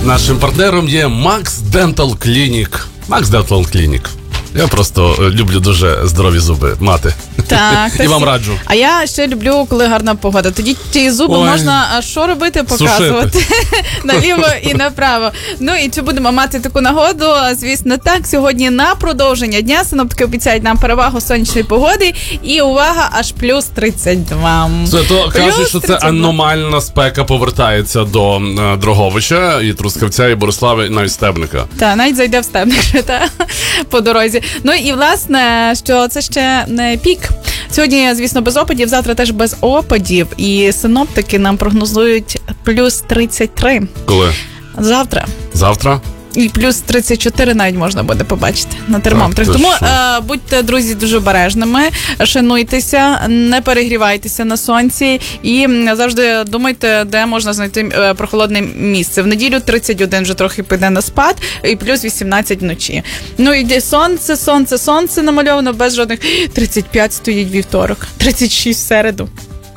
Нашим партнером є Max Dental Clinic. Max Dental Clinic. Я просто люблю дуже здорові зуби мати. Так. І вам раджу. А я ще люблю, коли гарна погода. Тоді ті зуби можна, що робити, показувати. Наліво і направо. Ну і чи будемо мати таку нагоду? Звісно, так. Сьогодні на продовження дня синоптики обіцяють нам перевагу сонячної погоди. І увага, аж плюс 32. Це то кажуть, що це аномальна спека повертається до Дроговича, і Трускавця, і Борислава, і навіть Стебника. Так, навіть зайде в Стебник по дорозі. Ну і власне, що це ще не пік. Сьогодні, звісно, без опадів, завтра теж без опадів. І синоптики нам прогнозують плюс 33. Коли? Завтра. Завтра? І плюс 34 навіть можна буде побачити на термометрах. Тому будьте, друзі, дуже обережними, шануйтеся, не перегрівайтеся на сонці і завжди думайте, де можна знайти прохолодне місце. В неділю 31 вже трохи піде на спад і плюс 18 вночі. Ну і сонце намальовано без жодних. 35 стоїть вівторок, 36 в середу.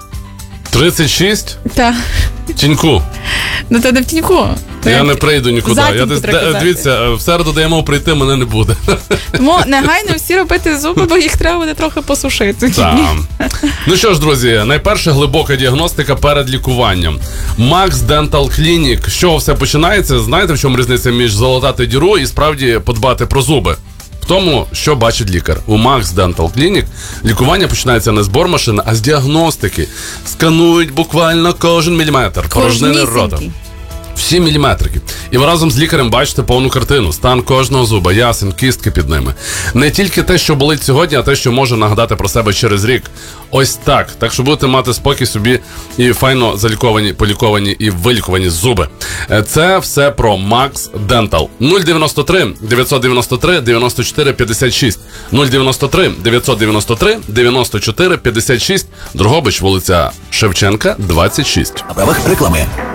36? Так. Тіньку. Ну, то не в тіньку. Я не прийду нікуди. Дивіться, в середу, де я мав прийти, мене не буде. Тому негайно всі робити зуби, бо їх треба буде трохи посушити. Так. Ну що ж, друзі, найперше глибока діагностика перед лікуванням. Max Dental Clinic. З чого все починається? Знаєте, в чому різниця між залатати діру і справді подбати про зуби? В тому, що бачить лікар. У Max Dental Clinic лікування починається не з бормашини, а з діагностики. Сканують буквально кожен міліметр порожнини рота. Всі міліметрики. І ви разом з лікарем бачите повну картину. Стан кожного зуба, ясен, кістки під ними. Не тільки те, що болить сьогодні, а те, що може нагадати про себе через рік. Ось так. Так що будете мати спокій собі і файно заліковані, поліковані і вилікувані зуби. Це все про Max Dental. 093 993 94 56. 093 993 94 56. Дрогобич, вулиця Шевченка, 26. На правах реклами.